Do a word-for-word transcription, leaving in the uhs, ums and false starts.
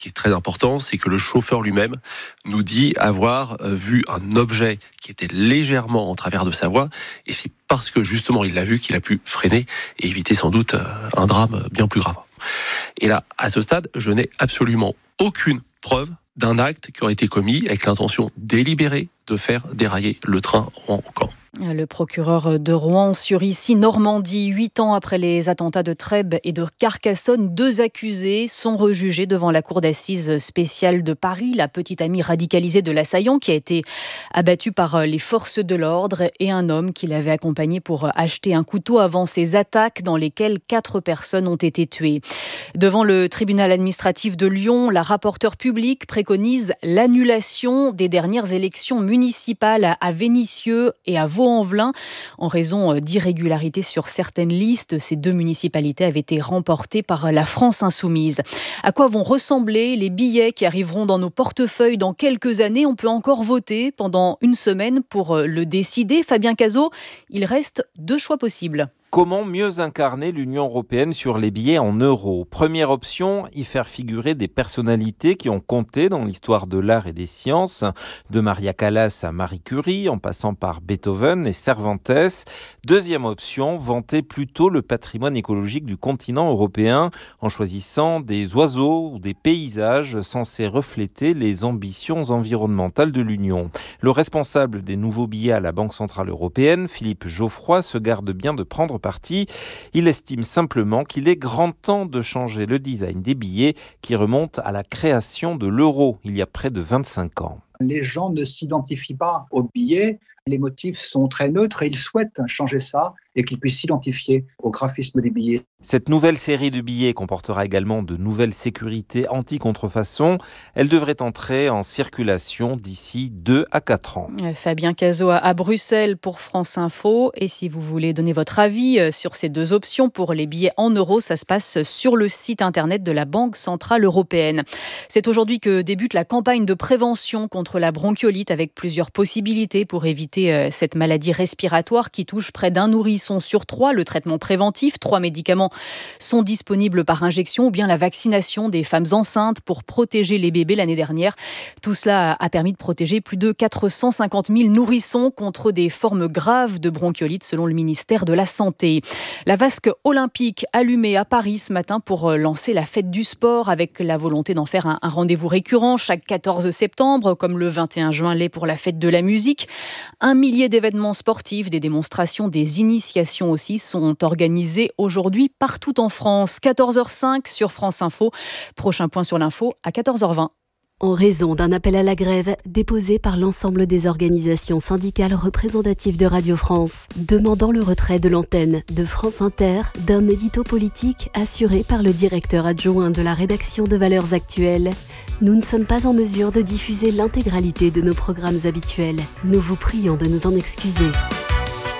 qui est très important, c'est que le chauffeur lui-même nous dit avoir vu un objet qui était légèrement en travers de sa voie, et c'est parce que justement il l'a vu qu'il a pu freiner et éviter sans doute un drame bien plus grave. Et là, à ce stade, je n'ai absolument aucune preuve d'un acte qui aurait été commis avec l'intention délibérée de faire dérailler le train Rouen-Caen. Le procureur de Rouen-sur-Issy, Normandie, huit ans après les attentats de Trèbes et de Carcassonne, deux accusés sont rejugés devant la cour d'assises spéciale de Paris. La petite amie radicalisée de l'assaillant qui a été abattue par les forces de l'ordre et un homme qui l'avait accompagné pour acheter un couteau avant ces attaques dans lesquelles quatre personnes ont été tuées. Devant le tribunal administratif de Lyon, la rapporteure publique préconise l'annulation des dernières élections municipales à Vénissieux et à Vaux-en-Velin. En raison d'irrégularités sur certaines listes, ces deux municipalités avaient été remportées par la France insoumise. À quoi vont ressembler les billets qui arriveront dans nos portefeuilles dans quelques années ? On peut encore voter pendant une semaine pour le décider. Fabien Cazot, il reste deux choix possibles. Comment mieux incarner l'Union européenne sur les billets en euros ? Première option, y faire figurer des personnalités qui ont compté dans l'histoire de l'art et des sciences, de Maria Callas à Marie Curie, en passant par Beethoven et Cervantes. Deuxième option, vanter plutôt le patrimoine écologique du continent européen en choisissant des oiseaux ou des paysages censés refléter les ambitions environnementales de l'Union. Le responsable des nouveaux billets à la Banque centrale européenne, Philippe Geoffroy, se garde bien de prendre parti. Il estime simplement qu'il est grand temps de changer le design des billets qui remonte à la création de l'euro il y a près de vingt-cinq ans. Les gens ne s'identifient pas aux billets, les motifs sont très neutres et ils souhaitent changer ça et qu'ils puissent s'identifier au graphisme des billets. Cette nouvelle série de billets comportera également de nouvelles sécurités anti-contrefaçon. Elle devrait entrer en circulation d'ici deux à quatre ans. Fabien Cazot à Bruxelles pour France Info. Et si vous voulez donner votre avis sur ces deux options pour les billets en euros, ça se passe sur le site internet de la Banque centrale européenne. C'est aujourd'hui que débute la campagne de prévention contre la bronchiolite avec plusieurs possibilités pour éviter cette maladie respiratoire qui touche près d'un nourrisson sur trois. Le traitement préventif, trois médicaments sont disponibles par injection ou bien la vaccination des femmes enceintes pour protéger les bébés l'année dernière. Tout cela a permis de protéger plus de quatre cent cinquante mille nourrissons contre des formes graves de bronchiolite selon le ministère de la Santé. La vasque olympique allumée à Paris ce matin pour lancer la fête du sport avec la volonté d'en faire un, un rendez-vous récurrent chaque quatorze septembre comme le vingt et un juin l'est pour la fête de la musique. Un millier d'événements sportifs, des démonstrations, des initiations aussi sont organisés aujourd'hui partout en France. quatorze heures cinq sur France Info. Prochain point sur l'info à quatorze heures vingt. En raison d'un appel à la grève déposé par l'ensemble des organisations syndicales représentatives de Radio France, demandant le retrait de l'antenne de France Inter d'un édito politique assuré par le directeur adjoint de la rédaction de Valeurs Actuelles, nous ne sommes pas en mesure de diffuser l'intégralité de nos programmes habituels. Nous vous prions de nous en excuser.